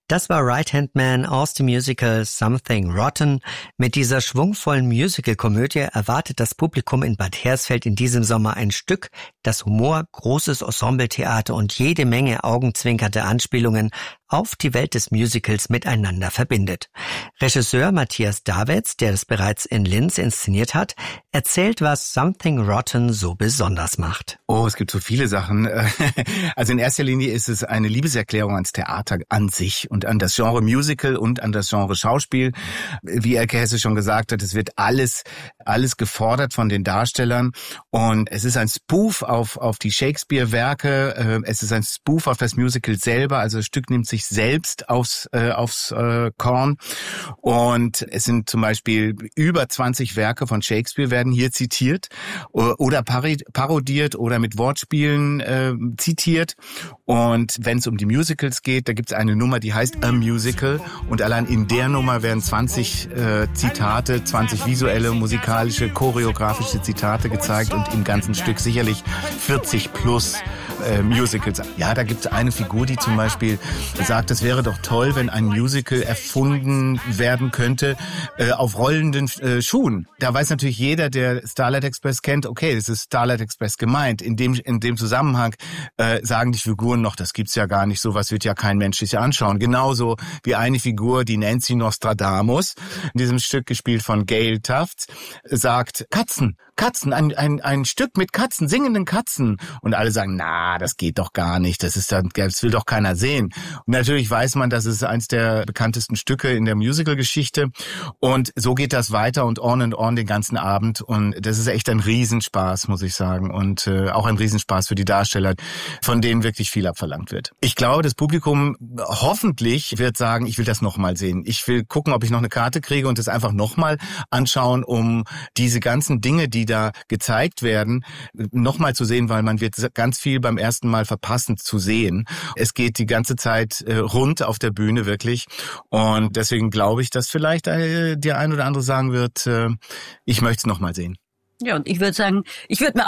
Das war Right Hand Man aus dem Musical Something Rotten. Mit dieser schwungvollen Musical-Komödie erwartet das Publikum in Bad Hersfeld in diesem Sommer ein Stück, das Humor, großes Ensembletheater und jede Menge augenzwinkernde Anspielungen auf die Welt des Musicals miteinander verbindet. Regisseur Matthias Davids, der das bereits in Linz inszeniert hat, erzählt, was Something Rotten so besonders macht. Oh, es gibt so viele Sachen. Also in erster Linie ist es eine Liebeserklärung ans Theater an sich und an das Genre Musical und an das Genre Schauspiel. Wie Elke Hesse schon gesagt hat, es wird alles gefordert von den Darstellern und es ist ein Spoof auf die Shakespeare-Werke. Es ist ein Spoof auf das Musical selber, also das Stück nimmt sich selbst aufs Korn und es sind zum Beispiel über 20 Werke von Shakespeare werden hier zitiert oder parodiert oder mit Wortspielen zitiert. Und wenn es um die Musicals geht, da gibt es eine Nummer, die heißt A Musical und allein in der Nummer werden 20 Zitate, 20 visuelle, musikalische, choreografische Zitate gezeigt und im ganzen Stück sicherlich 40 plus Musicals. Ja, da gibt es eine Figur, die zum Beispiel sagt, es wäre doch toll, wenn ein Musical erfunden werden könnte auf rollenden Schuhen. Da weiß natürlich jeder, der Starlight Express kennt, okay, das ist Starlight Express gemeint. In dem Zusammenhang sagen die Figuren noch, das gibt's ja gar nicht, sowas wird ja kein Mensch sich anschauen. Genauso wie eine Figur, die Nancy Nostradamus, in diesem Stück gespielt von Gail Tufts, sagt, Katzen, ein Stück mit Katzen, singenden Katzen. Und alle sagen, na, das geht doch gar nicht, das will doch keiner sehen. Und natürlich weiß man, das ist eins der bekanntesten Stücke in der Musical-Geschichte. Und so geht das weiter und on den ganzen Abend. Und das ist echt ein Riesenspaß, muss ich sagen. Und auch ein Riesenspaß für die Darsteller, von denen wirklich viel abverlangt wird. Ich glaube, das Publikum hoffentlich wird sagen, ich will das nochmal sehen. Ich will gucken, ob ich noch eine Karte kriege und das einfach nochmal anschauen, um diese ganzen Dinge, die da gezeigt werden, nochmal zu sehen, weil man wird ganz viel beim ersten Mal verpassen zu sehen. Es geht die ganze Zeit rund auf der Bühne wirklich und deswegen glaube ich, dass vielleicht der ein oder andere sagen wird, ich möchte es nochmal sehen. Ja, und ich würde sagen, ich würde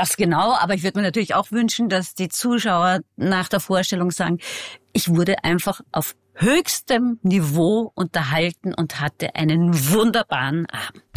mir natürlich auch wünschen, dass die Zuschauer nach der Vorstellung sagen, ich wurde einfach auf höchstem Niveau unterhalten und hatte einen wunderbaren Abend.